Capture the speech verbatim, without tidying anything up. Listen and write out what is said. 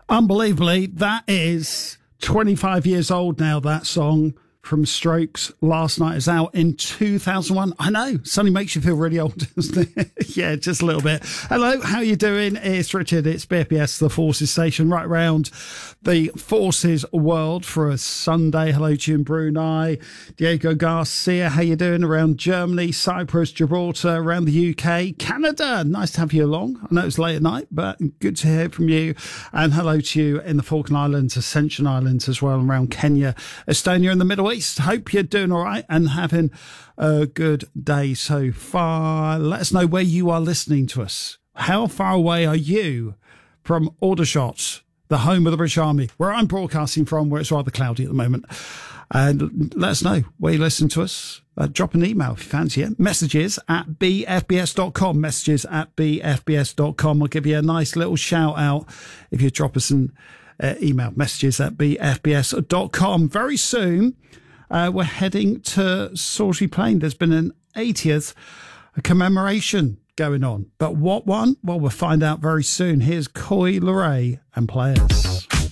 Unbelievably, that is twenty-five years old now, that song from Strokes. Last Night is out in two thousand one. I know, suddenly makes you feel really old, doesn't it? Yeah, just a little bit. Hello, how you doing? It's Richard, it's B F B S, the Forces Station, right around the Forces world for a Sunday. Hello to you in Brunei. Diego Garcia, how you doing? Around Germany, Cyprus, Gibraltar, around the U K, Canada. Nice to have you along. I know it's late at night, but good to hear from you. And hello to you in the Falkland Islands, Ascension Islands as well, around Kenya, Estonia and the Middle East. Hope you're doing all right and having a good day so far. Let us know where you are listening to us. How far away are you from Aldershot, the home of the British Army, where I'm broadcasting from, where it's rather cloudy at the moment? And let us know where you listen to us. Uh, drop an email if you fancy it. Messages at b f b s dot com. Messages at b f b s dot com. I'll give you a nice little shout out if you drop us an uh, email. Messages at b f b s dot com. Very soon, Uh, we're heading to Salisbury Plain. There's been an eightieth commemoration going on. But what one? Well, we'll find out very soon. Here's Coi Leray and Players.